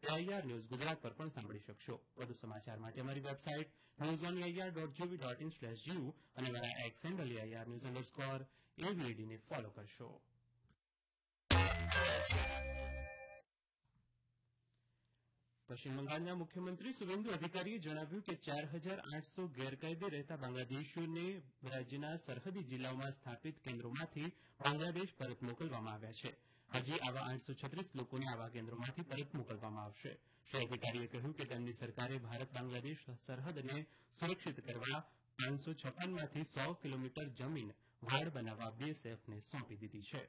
AIR news Gujarat પર પણ સાંભળી શકશો. વધુ સમાચાર માટે અમારી વેબસાઇટ newsonair.gov.in/gov અને અમારા એક્સ હેન્ડલ AIR_news_AVAD ને ફોલો કરશો. પશ્ચિમ બંગાળના મુખ્યમંત્રી શુવેન્દુ અધિકારીએ જણાવ્યું કે 4,800 ગેરકાયદે રહેતા બાંગ્લાદેશીઓને રાજ્યના સરહદી જિલ્લાઓમાં સ્થાપિત કેન્દ્રોમાંથી બાંગ્લાદેશ પરત મોકલવામાં આવ્યા છે. હજી આવા 836 લોકોને આવા કેન્દ્રોમાંથી પરત મોકલવામાં આવશે. શ્રી અધિકારીએ કહ્યું કે તેમની સરકારે ભારત બાંગ્લાદેશ સરહદને સુરક્ષિત કરવા 556માંથી 100 કિલોમીટર જમીન વાડ બનાવવા BSFને સોંપી દીધી છે.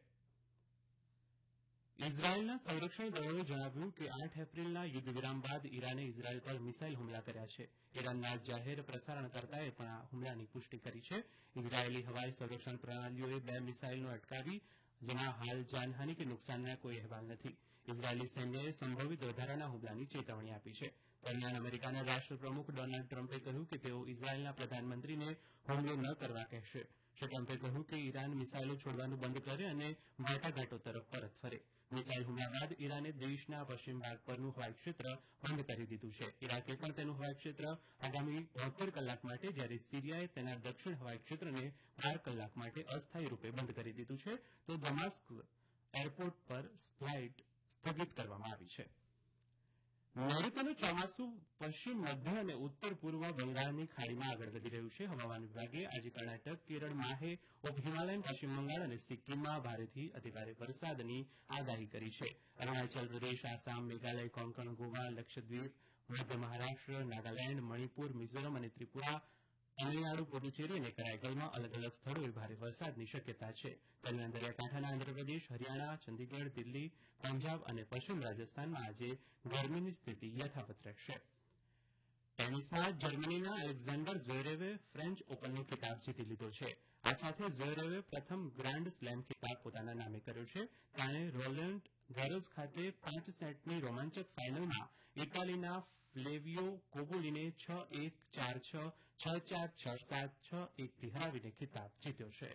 ઇઝરાયેલના સંરક્ષણ દળોએ જણાવ્યું કે 8 એપ્રિલના યુદ્ધ વિરામ બાદ ઈરાને ઇઝરાયેલ પર મિસાઇલ હુમલા કર્યા છે. ઈરાનના જાહેર પ્રસારણકર્તાએ પણ આ હુમલાની પુષ્ટિ કરી છે. ઇઝરાયેલી હવાઈ સંરક્ષણ પ્રણાલીઓએ 2 મિસાઇલનો અટકાવી, જેમાં હાલ જાનહાનિ કે નુકસાનના કોઈ અહેવાલ નથી. ઇઝરાયેલી સૈન્યએ સંભવિત વધારાના હુમલાની ચેતવણી આપી છે. દરમિયાન અમેરિકાના રાષ્ટ્રપ્રમુખ ડોનાલ્ડ ટ્રમ્પે કહ્યું કે તેઓ ઇઝરાયેલના પ્રધાનમંત્રીને હુમલો ન કરવા કહેશે. શ્રી ટ્રમ્પે કહ્યું કે ઈરાન મિસાઇલો છોડવાનું બંધ કરે અને વાટાઘાટો તરફ પરત ફરે. મિસાઇલ હુમલા બાદ ઈરાને દેશના પશ્ચિમ ભાગ પરનું હવાઈ ક્ષેત્ર બંધ કરી દીધું છે. ઇરાકે પણ તેનું હવાઈ ક્ષેત્ર આગામી 72 કલાક માટે, જ્યારે સિરિયાએ તેના દક્ષિણ હવાઈ ક્ષેત્રને 12 કલાક માટે અસ્થાયી રૂપે બંધ કરી દીધું છે, તો દમાસ્ક એરપોર્ટ પર ફ્લાઇટ સ્થગિત કરવામાં આવી છે. નૈઋત્યનું ચોમાસું પશ્ચિમ, મધ્ય અને ઉત્તર પૂર્વ બંગાળની ખાડીમાં આગળ વધી રહ્યું છે. હવામાન વિભાગે આજે કર્ણાટક, કેરળ, માહે, હિમાલયન પશ્ચિમ બંગાળ અને સિક્કિમમાં ભારેથી અતિભારે વરસાદની આગાહી કરી છે. અરુણાચલ પ્રદેશ, આસામ, મેઘાલય, કોંકણ, ગોવા, લક્ષદ્વીપ, મધ્ય મહારાષ્ટ્ર, નાગાલેન્ડ, મણિપુર, મિઝોરમ અને ત્રિપુરા, તમિલનાડુ, પુડુચેરી અને કરાઈકલમાં અલગ અલગ સ્થળોએ ભારે વરસાદની શક્યતા છે. દરમિયાન દરિયાકાંઠાના આંધ્રપ્રદેશ, હરિયાણા, ચંદીગઢ, દિલ્હી, પંજાબ અને પશ્ચિમ રાજસ્થાનમાં આજે ગરમીની સ્થિતિ યથાવત રહેશે. ટેનિસમાં જર્મનીના એલેક્ઝાન્ડર ઝવેરેવે ફ્રેન્ચ ઓપનનો ખિતાબ જીતી લીધો છે. આ સાથે ઝવેરેવે પ્રથમ ગ્રાન્ડ સ્લેમ ખિતાબ પોતાના નામે કર્યો છે. તેણે રોલેન્ડ ગેરોસ ખાતે 5 સેટની રોમાંચક ફાઇનલમાં ઇટાલીના ફ્લેવિયો કોબોલીને 6-1, 4-6, 6-4, 6-7, 6-1થી હરાવીને ખિતાબ જીત્યો છે.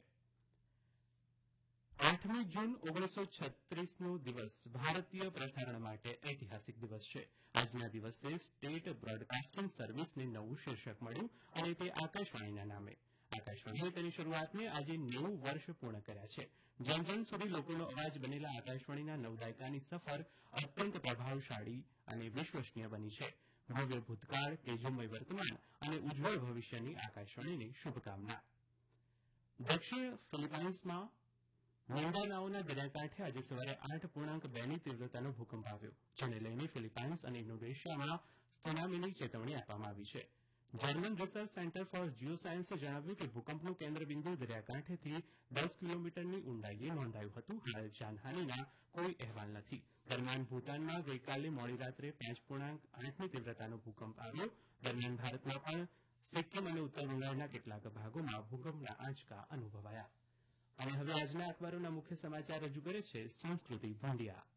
8મી જૂન 1936નો દિવસ ભારતીય પ્રસારણ માટે ઐતિહાસિક દિવસ છે. આજના દિવસે સ્ટેટ બ્રોડકાસ્ટિંગ સર્વિસને નવું શીર્ષક મળ્યું અને તે આકાશવાણીના નામે. આકાશવાણીએ તેની શરૂઆતને આજે 90 વર્ષ પૂર્ણ કર્યા છે. જન જન સુધી લોકોનો અવાજ બનેલા આકાશવાણીના 9 દાયકાની સફર અત્યંત પ્રભાવશાળી અને વિશ્વસનીય બની છે. ભવ્ય ભૂતકાળ, તેજોમય વર્તમાન અને ઉજ્જવળ ભવિષ્યની આકાશવાણીની શુભકામના. દક્ષિણ ફિલિપાઇન્સમાં મિન્ડાનાઓના દરિયાકાંઠે આજે સવારે 8.2ની તીવ્રતાનો ભૂકંપ આવ્યો, જેને લઈને ફિલિપાઇન્સ અને ઇન્ડોનેશિયામાં સુનામીની ચેતવણી આપવામાં આવી છે. જર્મન રિસર્ચ સેન્ટર ફોર જીઓસાયન્સે જણાવ્યું કે ભૂકંપનું કેન્દ્રબિંદુ દરિયાકાંઠેથી 10 કિલોમીટરની ઊંડાઈએ નોંધાયું હતું. હાલ જાનહાનિના કોઈ અહેવાલ નથી. દરમિયાન ભૂટાનમાં ગઈકાલે મોડી રાત્રે 5.8ની તીવ્રતાનો ભૂકંપ આવ્યો. દરમિયાન ભારતમાં પણ સિક્કિમ અને ઉત્તર બંગાળના કેટલાક ભાગોમાં ભૂકંપના આંચકા અનુભવાયા. અને હવે આજના અખબારોના મુખ્ય સમાચાર રજૂ કરે છે સંસ્કૃતિ ભંડિયા.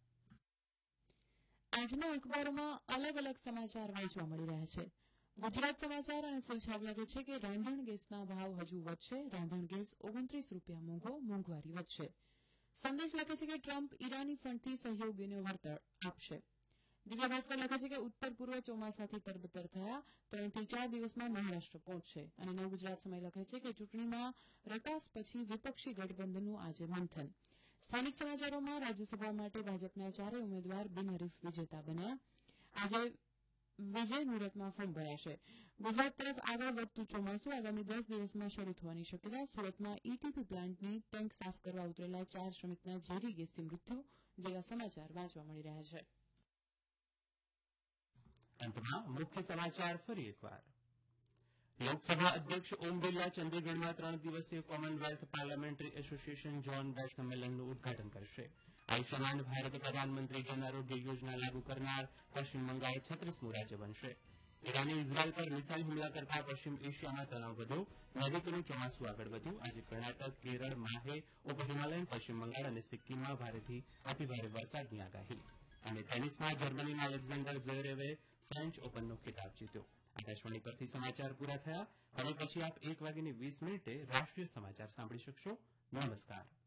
આજના અખબારોમાં અલગ અલગ સમાચાર વાંચવા મળી રહ્યા છે. ગુજરાત સમાચાર અને ફૂલછાપ લખે છે કે રાંધણ ગેસના ભાવ હજુ વધશે, રાંધણ ગેસ 29 રૂપિયા મોંઘો, મોંઘવારી વધશે. સંદેશ લખે છે કે ટ્રમ્પ ઈરાની ફંડથી સહયોગીને વળતર આપશે. દિવ્ય ભાસ્કર લખે છે કે ઉત્તર પૂર્વ ચોમાસાથી તરબતર થયા, 3 થી 4 દિવસમાં મહારાષ્ટ્ર પહોંચશે. અને નવ ગુજરાત સમય લખે છે કે ચૂંટણીમાં રકાસ પછી વિપક્ષી ગઠબંધનનું આજે મંથન. સ્થાનિક સમાચારોમાં રાજ્યસભા માટે ભાજપના 4 ઉમેદવાર બિનહરીફ વિજેતા બન્યા. આજે વિજય મુહૂર્તમાં ફોર્મ ભરાશે. ગુજરાત તરફ આગળ વધતું ચોમાસું આગામી 10 દિવસમાં શરૂ થવાની શક્યતા. સુરતમાં ઈટીપી પ્લાન્ટની ટેન્ક સાફ કરવા ઉતરેલા 4 શ્રમિકના ઝેરી ગેસથી મૃત્યુ જેવા સમાચાર વાંચવા મળી રહ્યા છે. અંતમાં મુખ્ય સમાચાર ફરી એકવાર. લોકસભા અધ્યક્ષ ઓમ બિરલા ચંદીગઢમાં 3 દિવસીય કોમનવેલ્થ પાર્લામેન્ટરી એસોસિએશન ઝોન 2 સંમેલનનું ઉદઘાટન કરશે. આયુષ્યમાન ભારત પ્રધાનમંત્રી જન આરોગ્ય યોજના લાગુ કરનાર પશ્ચિમ બંગાળ 36મું રાજ્ય બનશે. ઈરાને ઇઝરાયલ પર મિસાઇલ હુમલા કરતા પશ્ચિમ એશિયામાં તણાવ વધ્યો, નૈઋત્યનું ચોમાસું આગળ વધ્યું. આજે કર્ણાટક, કેરળ, માહે, હિમાલયન પશ્ચિમ બંગાળ અને સિક્કિમમાં ભારેથી અતિભારે વરસાદની આગાહી. અને ટેનિસમાં જર્મનીના એલેક્ઝાન્ડર ઝવેરેવે ફ્રેન્ચ ઓપનનો ખિતાબ જીત્યો. આકાશવાણી પરથી સમાચાર પૂરા થયા. હવે પછી આપ 1:20 રાષ્ટ્રીય સમાચાર સાંભળી શકશો. નમસ્કાર.